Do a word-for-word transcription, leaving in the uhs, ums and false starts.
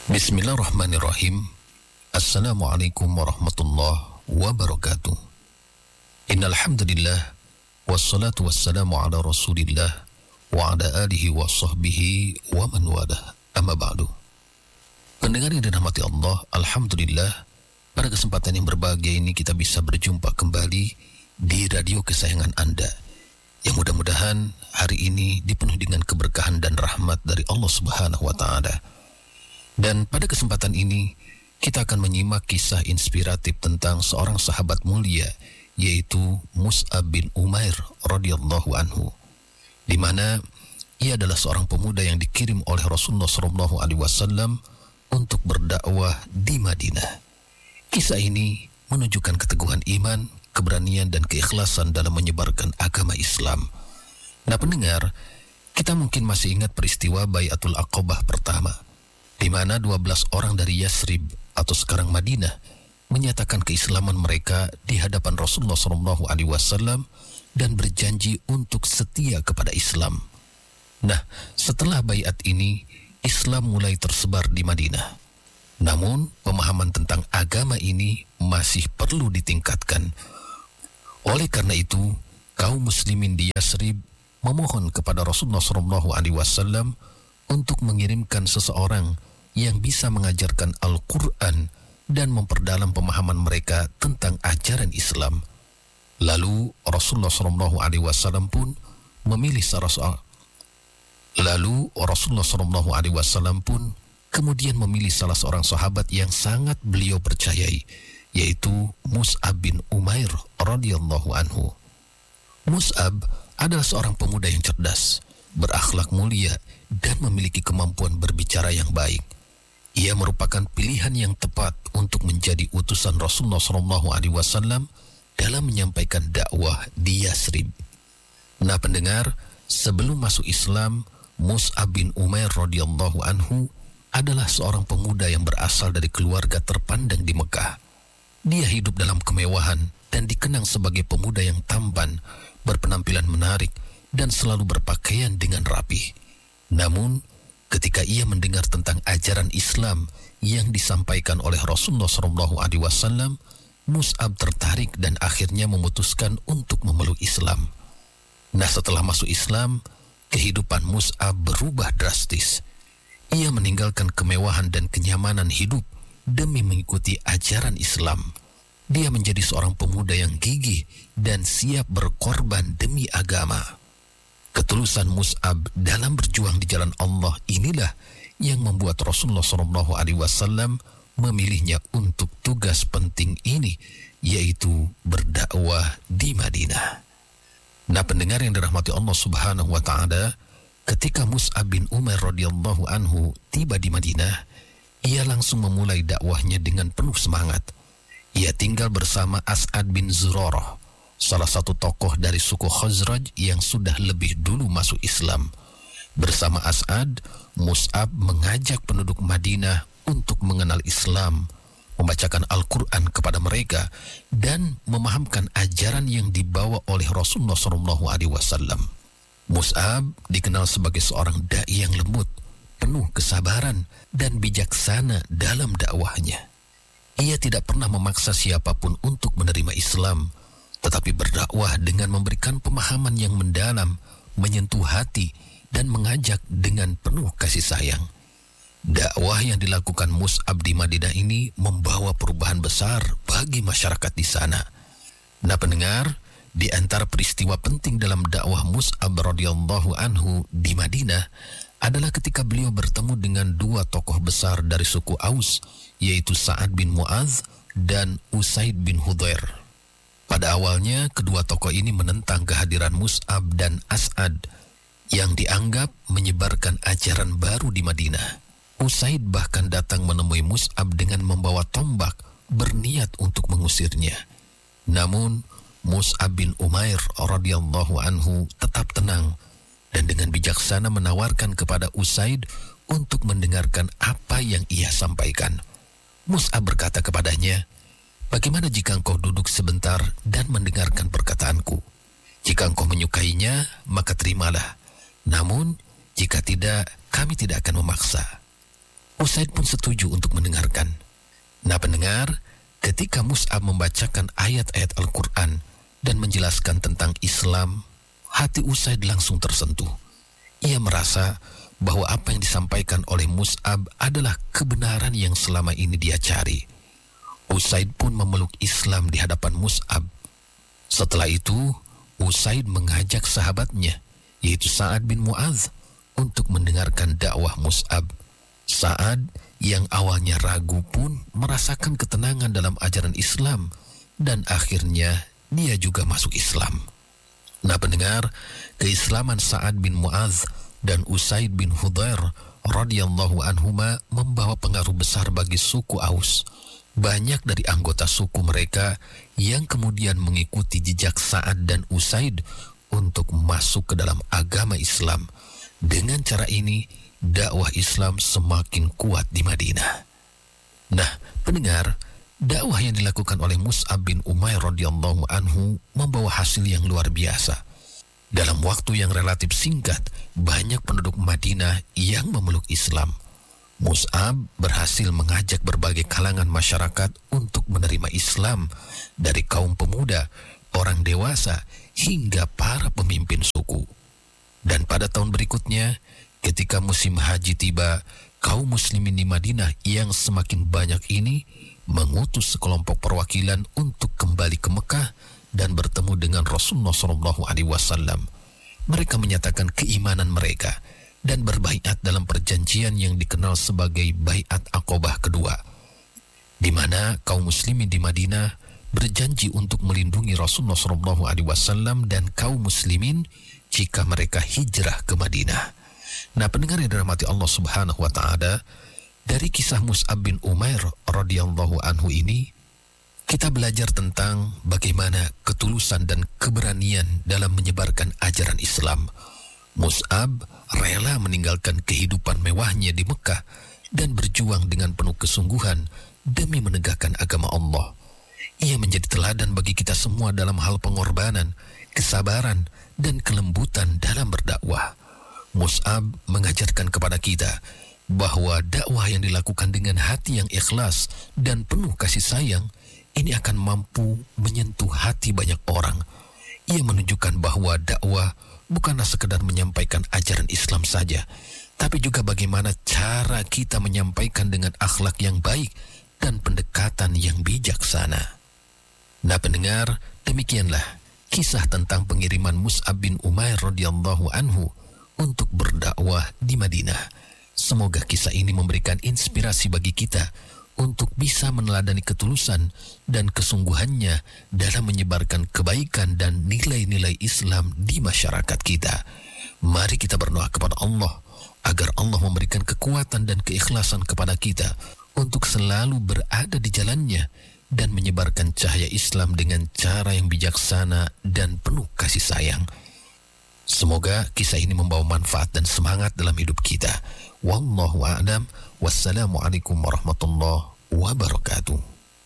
Bismillahirrahmanirrahim. Assalamualaikum warahmatullahi wabarakatuh. Innal hamdalillah wassalatu wassalamu ala Rasulillah wa ala alihi wa sahbihi wa man walah. Amma ba'du. Pendengar yang dirahmati Allah, alhamdulillah, pada kesempatan yang berbahagia ini kita bisa berjumpa kembali di radio kesayangan Anda. Yang mudah-mudahan hari ini dipenuhi dengan keberkahan dan rahmat dari Allah Subhanahu wa taala. Dan pada kesempatan ini kita akan menyimak kisah inspiratif tentang seorang sahabat mulia, yaitu Mus'ab bin Umair radhiyallahu anhu, di mana ia adalah seorang pemuda yang dikirim oleh Rasulullah shallallahu alaihi wasallam untuk berdakwah di Madinah. Kisah ini menunjukkan keteguhan iman, keberanian dan keikhlasan dalam menyebarkan agama Islam. Nah pendengar, kita mungkin masih ingat peristiwa Bai'atul Aqabah pertama, di mana dua belas orang dari Yasrib atau sekarang Madinah menyatakan keislaman mereka di hadapan Rasulullah shallallahu alaihi wasallam dan berjanji untuk setia kepada Islam. Nah, setelah baiat ini, Islam mulai tersebar di Madinah. Namun, pemahaman tentang agama ini masih perlu ditingkatkan. Oleh karena itu, kaum muslimin di Yasrib memohon kepada Rasulullah shallallahu alaihi wasallam untuk mengirimkan seseorang yang bisa mengajarkan Al-Quran dan memperdalam pemahaman mereka tentang ajaran Islam. Lalu Rasulullah shallallahu alaihi wasallam pun memilih salah seorang. Lalu Rasulullah shallallahu alaihi wasallam pun kemudian memilih salah seorang sahabat yang sangat beliau percayai, yaitu Mus'ab bin Umair radhiyallahu anhu. Mus'ab adalah seorang pemuda yang cerdas, berakhlak mulia, dan memiliki kemampuan berbicara yang baik. Ia merupakan pilihan yang tepat untuk menjadi utusan Rasulullah shallallahu alaihi wasallam dalam menyampaikan dakwah di Yasrib. Nah pendengar, sebelum masuk Islam, Mus'ab bin Umair radhiyallahu anhu adalah seorang pemuda yang berasal dari keluarga terpandang di Mekah. Dia hidup dalam kemewahan dan dikenang sebagai pemuda yang tampan, berpenampilan menarik, dan selalu berpakaian dengan rapi. Namun, ketika ia mendengar tentang ajaran Islam yang disampaikan oleh Rasulullah shallallahu alaihi wasallam, Mus'ab tertarik dan akhirnya memutuskan untuk memeluk Islam. Nah, setelah masuk Islam, kehidupan Mus'ab berubah drastis. Ia meninggalkan kemewahan dan kenyamanan hidup demi mengikuti ajaran Islam. Dia menjadi seorang pemuda yang gigih dan siap berkorban demi agama. Ketulusan Mus'ab dalam berjuang di jalan Allah inilah yang membuat Rasulullah shallallahu alaihi wasallam memilihnya untuk tugas penting ini, yaitu berdakwah di Madinah. Nah pendengar yang dirahmati Allah Subhanahu wa taala, ketika Mus'ab bin Umair radhiyallahu anhu tiba di Madinah, ia langsung memulai dakwahnya dengan penuh semangat. Ia tinggal bersama As'ad bin Zurarah, salah satu tokoh dari suku Khazraj yang sudah lebih dulu masuk Islam. Bersama As'ad, Mus'ab mengajak penduduk Madinah untuk mengenal Islam, membacakan Al-Quran kepada mereka, dan memahamkan ajaran yang dibawa oleh Rasulullah shallallahu alaihi wasallam. Mus'ab dikenal sebagai seorang da'i yang lembut, penuh kesabaran, dan bijaksana dalam dakwahnya. Ia tidak pernah memaksa siapapun untuk menerima Islam, tetapi berdakwah dengan memberikan pemahaman yang mendalam, menyentuh hati, dan mengajak dengan penuh kasih sayang. Dakwah yang dilakukan Mus'ab di Madinah ini membawa perubahan besar bagi masyarakat di sana. Nah pendengar, di antara peristiwa penting dalam dakwah Mus'ab radhiyallahu anhu di Madinah adalah ketika beliau bertemu dengan dua tokoh besar dari suku Aus, yaitu Sa'ad bin Mu'adz dan Usaid bin Hudhair. Pada awalnya, kedua tokoh ini menentang kehadiran Mus'ab dan As'ad yang dianggap menyebarkan ajaran baru di Madinah. Usaid bahkan datang menemui Mus'ab dengan membawa tombak, berniat untuk mengusirnya. Namun, Mus'ab bin Umair radhiyallahu anhu tetap tenang dan dengan bijaksana menawarkan kepada Usaid untuk mendengarkan apa yang ia sampaikan. Mus'ab berkata kepadanya, "Bagaimana jika engkau duduk sebentar dan mendengarkan perkataanku? Jika engkau menyukainya, maka terimalah. Namun, jika tidak, kami tidak akan memaksa." Usaid pun setuju untuk mendengarkan. Nah pendengar, ketika Mus'ab membacakan ayat-ayat Al-Quran dan menjelaskan tentang Islam, hati Usaid langsung tersentuh. Ia merasa bahwa apa yang disampaikan oleh Mus'ab adalah kebenaran yang selama ini dia cari. Usaid pun memeluk Islam di hadapan Mus'ab. Setelah itu, Usaid mengajak sahabatnya, yaitu Sa'ad bin Mu'adz, untuk mendengarkan dakwah Mus'ab. Sa'ad yang awalnya ragu pun merasakan ketenangan dalam ajaran Islam, dan akhirnya dia juga masuk Islam. Nah pendengar, keislaman Sa'ad bin Mu'adz dan Usaid bin Hudhair radhiyallahu anhuma membawa pengaruh besar bagi suku Aus. Banyak dari anggota suku mereka yang kemudian mengikuti jejak Sa'ad dan Usaid untuk masuk ke dalam agama Islam. Dengan cara ini, dakwah Islam semakin kuat di Madinah. Nah, pendengar, dakwah yang dilakukan oleh Mus'ab bin Umair radhiyallahu anhu membawa hasil yang luar biasa. Dalam waktu yang relatif singkat, banyak penduduk Madinah yang memeluk Islam. Mus'ab berhasil mengajak berbagai kalangan masyarakat untuk menerima Islam, dari kaum pemuda, orang dewasa, hingga para pemimpin suku. Dan pada tahun berikutnya, ketika musim haji tiba, kaum muslimin di Madinah yang semakin banyak ini mengutus sekelompok perwakilan untuk kembali ke Mekah dan bertemu dengan Rasulullah shallallahu alaihi wasallam. Mereka menyatakan keimanan mereka dan berbaiat dalam perjanjian yang dikenal sebagai Baiat Aqobah kedua, di mana kaum muslimin di Madinah berjanji untuk melindungi Rasulullah shallallahu alaihi wasallam dan kaum muslimin jika mereka hijrah ke Madinah. Nah pendengar yang dirahmati Allah subhanahu wa ta'ala, dari kisah Mus'ab bin Umair radhiyallahu anhu ini, kita belajar tentang bagaimana ketulusan dan keberanian dalam menyebarkan ajaran Islam. Mus'ab rela meninggalkan kehidupan mewahnya di Mekah dan berjuang dengan penuh kesungguhan demi menegakkan agama Allah. Ia menjadi teladan bagi kita semua dalam hal pengorbanan, kesabaran, dan kelembutan dalam berdakwah. Mus'ab mengajarkan kepada kita bahwa dakwah yang dilakukan dengan hati yang ikhlas dan penuh kasih sayang ini akan mampu menyentuh hati banyak orang. Ia menunjukkan bahwa dakwah bukanlah sekedar menyampaikan ajaran Islam saja, tapi juga bagaimana cara kita menyampaikan dengan akhlak yang baik dan pendekatan yang bijaksana. Nah pendengar, demikianlah kisah tentang pengiriman Mus'ab bin Umair radhiyallahu anhu untuk berdakwah di Madinah. Semoga kisah ini memberikan inspirasi bagi kita untuk bisa meneladani ketulusan dan kesungguhannya dalam menyebarkan kebaikan dan nilai-nilai Islam di masyarakat kita. Mari kita berdoa kepada Allah agar Allah memberikan kekuatan dan keikhlasan kepada kita untuk selalu berada di jalannya dan menyebarkan cahaya Islam dengan cara yang bijaksana dan penuh kasih sayang. Semoga kisah ini membawa manfaat dan semangat dalam hidup kita. Wallahu a'lam. Wassalamualaikum warahmatullahi wabarakatuh.